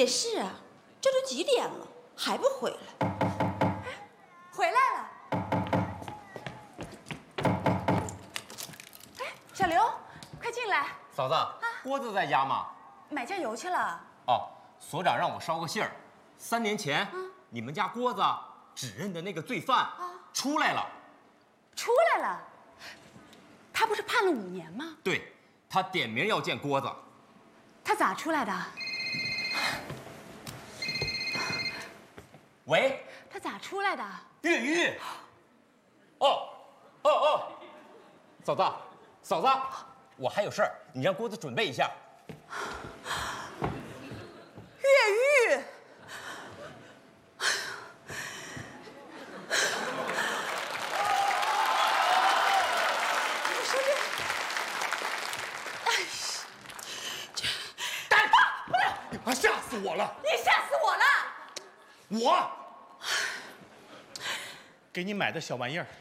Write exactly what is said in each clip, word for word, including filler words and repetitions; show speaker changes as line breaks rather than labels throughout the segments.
也是啊，这都几点了，还不回来？
回来了。哎，小刘，快进来。
嫂子，啊、郭子在家吗？
买酱油去了。
哦，所长让我捎个信儿，三年前、啊、你们家郭子指认的那个罪犯啊出来了。
出来了？他不是判了五年吗？
对，他点名要见郭子。
他咋出来的？
喂，
他咋出来的？
越狱。哦，哦哦，嫂子，嫂子，我还有事儿，你让郭子准备一下。
越狱。你说这，哎，这，
干！啊！吓死我了！
你吓死我了！
我给你买的小玩意儿。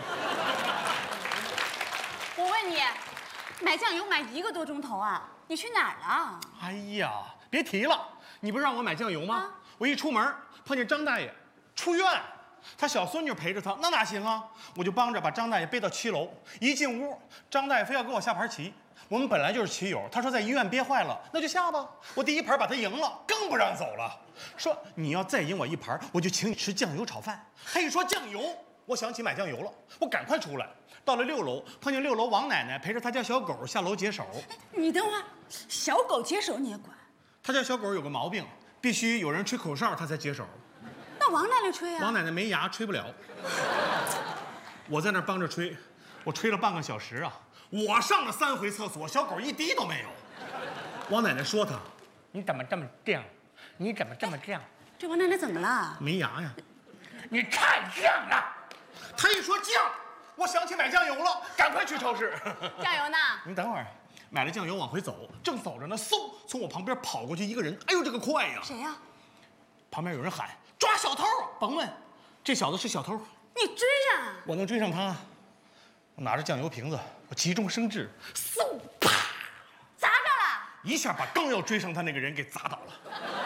我问你，买酱油买一个多钟头啊？你去哪儿了？
哎呀，别提了，你不让我买酱油吗？啊、我一出门碰见张大爷出院，他小孙女陪着他，那哪行啊？我就帮着把张大爷背到七楼。一进屋，张大爷非要跟我下盘棋。我们本来就是棋友，他说在医院憋坏了，那就下吧。我第一盘把他赢了，更不让走了，说你要再赢我一盘，我就请你吃酱油炒饭。他一说酱油，我想起买酱油了，我赶快出来。到了六楼，碰见六楼王奶奶陪着她家小狗下楼解手。
你等会儿，小狗解手你也管？
她家小狗有个毛病，必须有人吹口哨它才解手。
那王奶奶吹啊？
王奶奶没牙，吹不了。我在那儿帮着吹，我吹了半个小时啊。我上了三回厕所，小狗一滴都没有。王奶奶说他：“你怎么这么犟？你怎么这么犟？”
这王奶奶怎么了？
没牙呀！你太犟了！他一说犟，我想起买酱油了，赶快去超市。
酱油呢？
你等会儿，买了酱油往回走，正走着呢，嗖，从我旁边跑过去一个人。哎呦，这个快呀！
谁呀？
旁边有人喊：“抓小偷！”甭问，这小子是小偷。
你追啊！
我能追上他？我拿着酱油瓶子，我急中生智，嗖，啪，
砸着了，
一下把刚要追上他那个人给砸倒了。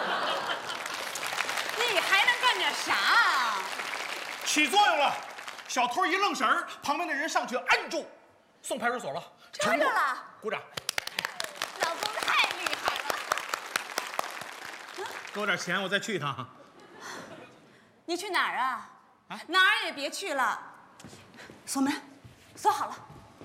你还能干点啥？
起作用了，小偷一愣神儿，旁边的人上去按住，送派出所了。
抓着了，
鼓掌。
老公太厉害了。
给我点钱，我再去一趟。
你去哪儿啊？
啊，
哪儿也别去了。锁门。锁好了，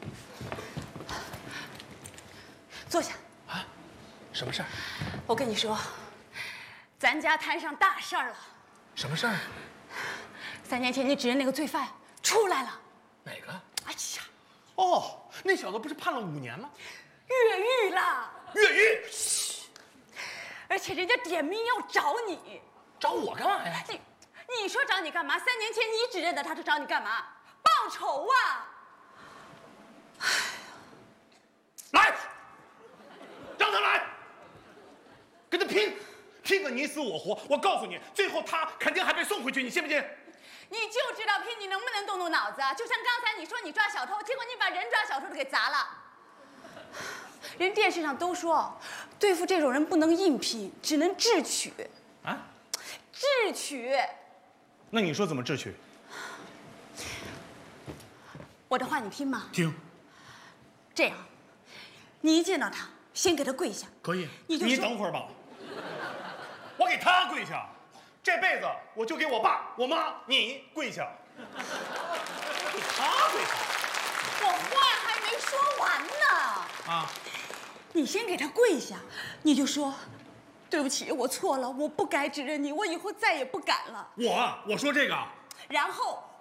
坐下。
啊，什么事儿？
我跟你说，咱家摊上大事儿了。
什么事儿？
三年前你指认那个罪犯出来了。
哪个？
哎呀，
哦，那小子不是判了五年吗？
越狱了。
越狱？
嘘！而且人家点名要找你。
找我干嘛呀？
你，你说找你干嘛？三年前你指认的，他是找你干嘛？报仇啊！
来，让他来，跟他拼，拼个你死我活！我告诉你，最后他肯定还被送回去，你信不信？
你就知道拼，你能不能动动脑子啊？就像刚才你说你抓小偷，结果你把人抓小偷的给砸了。人电视上都说，对付这种人不能硬拼，只能智取。
啊？
智取。
那你说怎么智取？
我的话你听吗？
听。
这样，你一见到他，先给他跪下。
可以。
你就
你等会儿吧。我给他跪下，这辈子我就给我爸、我妈、你跪下。我给他跪下。
我话还没说完呢。
啊。
你先给他跪下，你就说，对不起，我错了，我不该指认你，我以后再也不敢了。
我我说这个。
然后